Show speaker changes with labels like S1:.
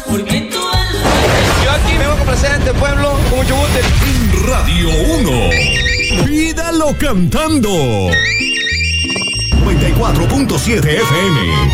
S1: movimiento alma.
S2: Yo aquí vengo a complacer a este pueblo con mucho gusto.
S3: Radio 1. Pídalo cantando. 94.7 FM.